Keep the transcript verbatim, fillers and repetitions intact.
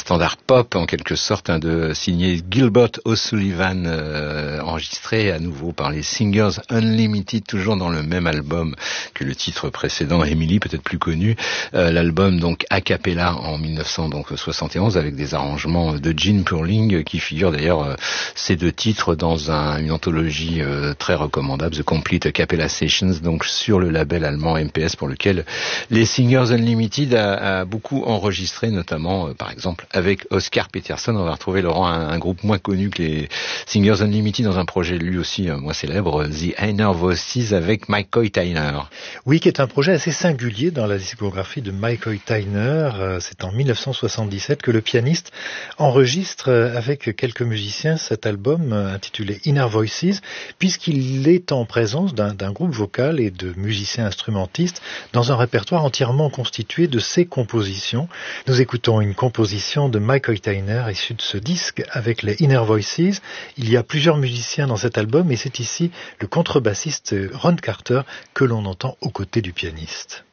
standard pop en quelque sorte, hein, de signé Gilbert O'Sullivan, euh, enregistré à nouveau par les Singers Unlimited, toujours dans le même album que le titre précédent, Emily, peut-être plus connu. Euh, l'album donc a cappella en mille neuf cent soixante et onze avec des arrangements de Gene Purling qui figurent d'ailleurs euh, ces deux titres dans un, une anthologie euh, très recommandable, The Complete A Cappella Sessions, donc sur le label allemand M P S, pour lequel les Singers Unlimited a, a beaucoup enregistré, notamment euh, par exemple avec Oscar Peterson. On va retrouver, Laurent, un, un groupe moins connu que les Singers Unlimited dans un projet lui aussi euh, moins célèbre, The Inner Voices, avec McCoy Tyner. Oui, qui est un projet assez singulier dans la discographie de McCoy Tyner. C'est en mille neuf cent soixante-dix-sept que le pianiste enregistre avec quelques musiciens cet album intitulé Inner Voices, puisqu'il est en présence d'un, d'un groupe vocal et de musiciens instrumentistes dans un répertoire entièrement constitué de ses compositions. Nous écoutons une composition de McCoy Tyner issue de ce disque avec les Inner Voices. Il y a plusieurs musiciens dans cet album et c'est ici le contrebassiste Ron Carter que l'on entend aux côtés du pianiste.